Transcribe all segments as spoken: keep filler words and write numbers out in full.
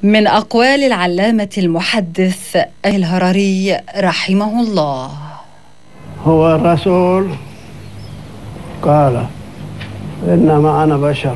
من أقوال العلامة المحدث الهرري رحمه الله: هو الرسول قال: إنما أنا بشر،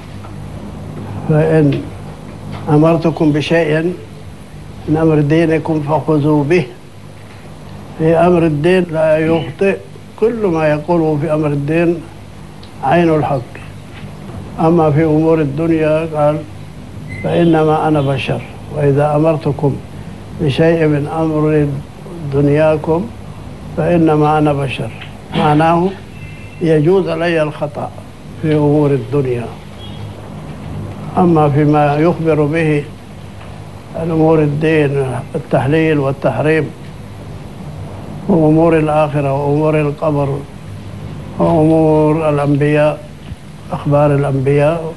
فإن أمرتكم بشيء من أمر دينكم فخذوا به. في أمر الدين لا يخطئ، كل ما يقوله في أمر الدين عين الحق. أما في أمور الدنيا قال: فإنما أنا بشر، وإذا أمرتكم بشيء من أمر دنياكم فإنما أنا بشر. معناه يجوز لي الخطأ في أمور الدنيا، أما فيما يخبر به الأمور الدين، التحليل والتحريم، وأمور الآخرة وأمور القبر وأمور الأنبياء، أخبار الأنبياء،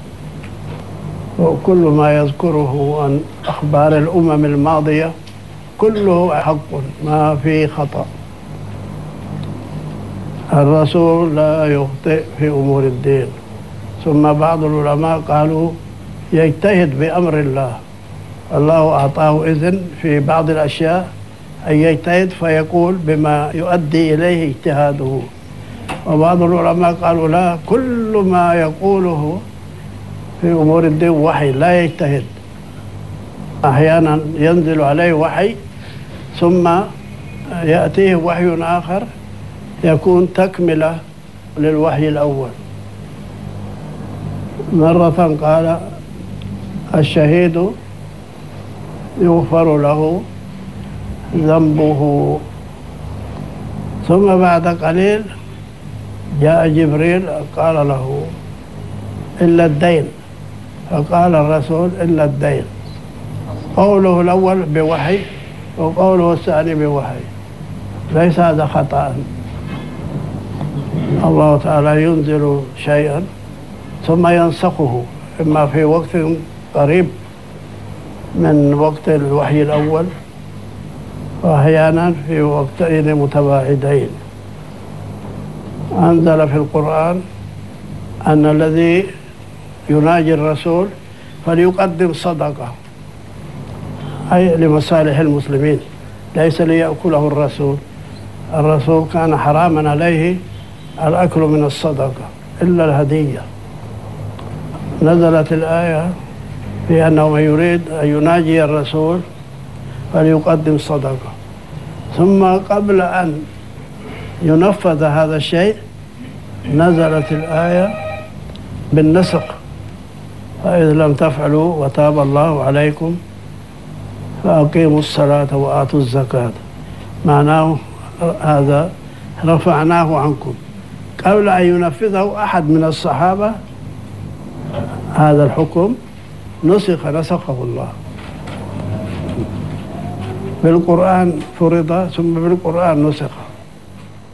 وكل ما يذكره عن أخبار الأمم الماضية كله حق، ما في خطأ. الرسول لا يخطئ في أمور الدين. ثم بعض العلماء قالوا يجتهد بأمر الله، الله أعطاه إذن في بعض الأشياء أن يجتهد فيقول بما يؤدي إليه اجتهاده. وبعض العلماء قالوا لا، كل ما يقوله في أمور الدين وحي، لا يجتهد. أحيانا ينزل عليه وحي ثم يأتيه وحي آخر يكون تكملة للوحي الأول. مرة قال: الشهيد يغفر له ذنبه. ثم بعد قليل جاء جبريل قال له: إلا الدين. فقال الرسول: إلا الدين. قوله الأول بوحي وقوله الثاني بوحي، ليس هذا خطأ. الله تعالى ينزل شيئا ثم ينسخه، إما في وقت قريب من وقت الوحي الأول، وأحيانا في وقتين متباعدين. أنزل في القرآن أن الذي يناجي الرسول فليقدم صدقة، أي لمصالح المسلمين، ليس ليأكله الرسول. الرسول كان حراما عليه الأكل من الصدقة إلا الهدية. نزلت الآية في أنه من يريد أن يناجي الرسول فليقدم صدقة. ثم قبل أن ينفذ هذا الشيء نزلت الآية بالنسخ: فإذا لم تفعلوا وتاب الله عليكم فأقيموا الصلاة وآتوا الزكاة. معناه هذا رفعناه عنكم. قبل أن ينفذه أحد من الصحابة هذا الحكم نسخ نسخه الله. بالقرآن فرض ثم بالقرآن نسخ.